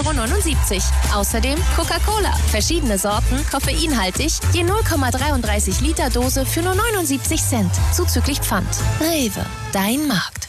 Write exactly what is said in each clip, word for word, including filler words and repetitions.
Euro neunundsiebzig. Außerdem Coca-Cola. Verschiedene Sorten, koffeinhaltig, je null Komma dreiunddreißig Liter Dose für nur neunundsiebzig Cent. Zuzüglich Pfand. Rewe, dein Markt.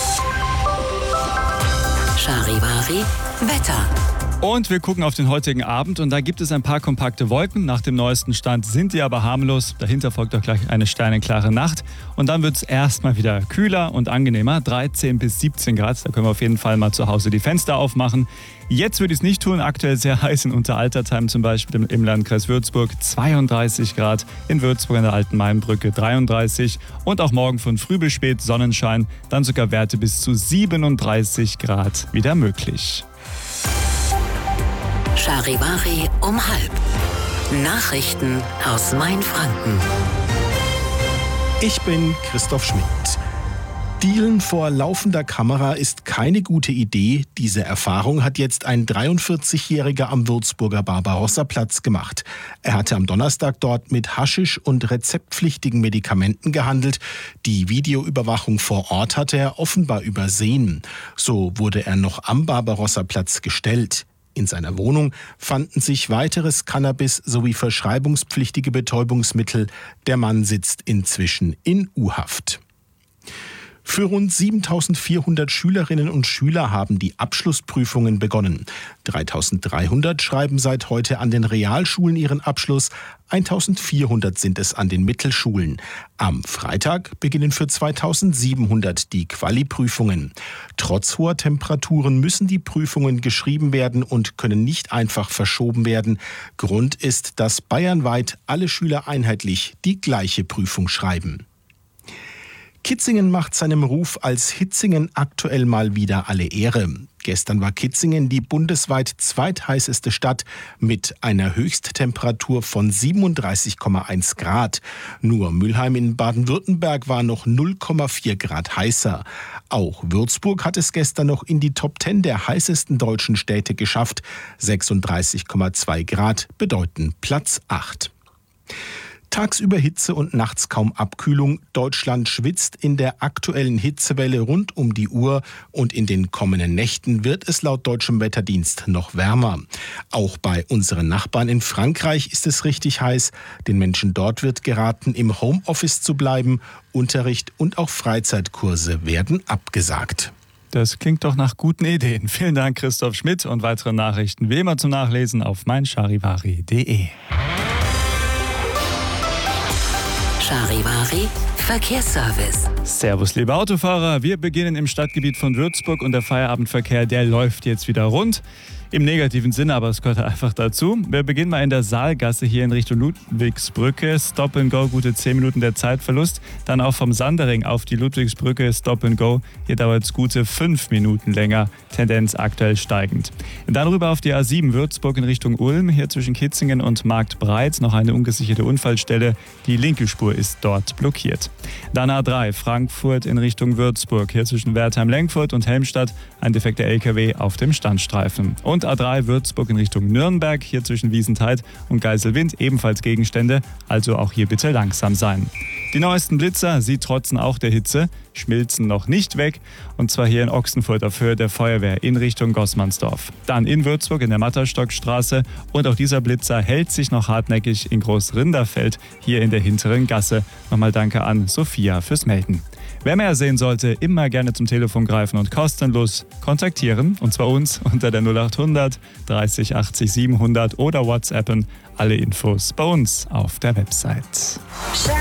Charivari Wetter. Und wir gucken auf den heutigen Abend und da gibt es ein paar kompakte Wolken. Nach dem neuesten Stand sind die aber harmlos. Dahinter folgt auch gleich eine sternenklare Nacht. Und dann wird es erstmal wieder kühler und angenehmer. dreizehn bis siebzehn Grad. Da können wir auf jeden Fall mal zu Hause die Fenster aufmachen. Jetzt würde ich es nicht tun. Aktuell sehr heiß in Unteraltertheim zum Beispiel im Landkreis Würzburg. zweiunddreißig Grad. In Würzburg an der Alten Mainbrücke dreiunddreißig. Und auch morgen von früh bis spät Sonnenschein. Dann sogar Werte bis zu siebenunddreißig Grad wieder möglich. Charivari um halb. Nachrichten aus Mainfranken. Ich bin Christoph Schmidt. Dealen vor laufender Kamera ist keine gute Idee. Diese Erfahrung hat jetzt ein dreiundvierzigjähriger am Würzburger Barbarossa-Platz gemacht. Er hatte am Donnerstag dort mit Haschisch und rezeptpflichtigen Medikamenten gehandelt. Die Videoüberwachung vor Ort hatte er offenbar übersehen. So wurde er noch am Barbarossa-Platz gestellt. In seiner Wohnung fanden sich weiteres Cannabis sowie verschreibungspflichtige Betäubungsmittel. Der Mann sitzt inzwischen in U-Haft. Für rund siebentausendvierhundert Schülerinnen und Schüler haben die Abschlussprüfungen begonnen. dreitausenddreihundert schreiben seit heute an den Realschulen ihren Abschluss, eintausendvierhundert sind es an den Mittelschulen. Am Freitag beginnen für zweitausendsiebenhundert die Quali-Prüfungen. Trotz hoher Temperaturen müssen die Prüfungen geschrieben werden und können nicht einfach verschoben werden. Grund ist, dass bayernweit alle Schüler einheitlich die gleiche Prüfung schreiben. Kitzingen macht seinem Ruf als Hitzingen aktuell mal wieder alle Ehre. Gestern war Kitzingen die bundesweit zweitheißeste Stadt mit einer Höchsttemperatur von siebenunddreißig Komma eins Grad. Nur Mülheim in Baden-Württemberg war noch null Komma vier Grad heißer. Auch Würzburg hat es gestern noch in die Top zehn der heißesten deutschen Städte geschafft. sechsunddreißig Komma zwei Grad bedeuten Platz acht. Tagsüber Hitze und nachts kaum Abkühlung. Deutschland schwitzt in der aktuellen Hitzewelle rund um die Uhr und in den kommenden Nächten wird es laut deutschem Wetterdienst noch wärmer. Auch bei unseren Nachbarn in Frankreich ist es richtig heiß. Den Menschen dort wird geraten, im Homeoffice zu bleiben. Unterricht und auch Freizeitkurse werden abgesagt. Das klingt doch nach guten Ideen. Vielen Dank, Christoph Schmidt, und weitere Nachrichten wie immer zum Nachlesen auf mein charivari punkt de. Charivari Verkehrsservice. Servus, liebe Autofahrer. Wir beginnen im Stadtgebiet von Würzburg und der Feierabendverkehr, der läuft jetzt wieder rund. Im negativen Sinne, aber es gehört einfach dazu. Wir beginnen mal in der Saalgasse hier in Richtung Ludwigsbrücke. Stop and Go, gute zehn Minuten der Zeitverlust. Dann auch vom Sandering auf die Ludwigsbrücke, Stop and Go. Hier dauert es gute fünf Minuten länger, Tendenz aktuell steigend. Dann rüber auf die A sieben Würzburg in Richtung Ulm. Hier zwischen Kitzingen und Marktbreitz noch eine ungesicherte Unfallstelle. Die linke Spur ist dort blockiert. Dann A drei Frankfurt in Richtung Würzburg. Hier zwischen Wertheim-Lenkfurt und Helmstadt ein defekter L K W auf dem Standstreifen. Und A drei Würzburg in Richtung Nürnberg, hier zwischen Wiesentheid und Geiselwind ebenfalls Gegenstände, also auch hier bitte langsam sein. Die neuesten Blitzer, sie trotzen auch der Hitze, schmilzen noch nicht weg, und zwar hier in Ochsenfurt auf Höhe der Feuerwehr in Richtung Gossmannsdorf. Dann in Würzburg in der Matterstockstraße, und auch dieser Blitzer hält sich noch hartnäckig in Großrinderfeld, hier in der hinteren Gasse. Nochmal danke an Sophia fürs Melden. Wer mehr sehen sollte, immer gerne zum Telefon greifen und kostenlos kontaktieren, und zwar uns unter der null achthundert dreißig achtzig siebenhundert oder WhatsAppen. Alle Infos bei uns auf der Website.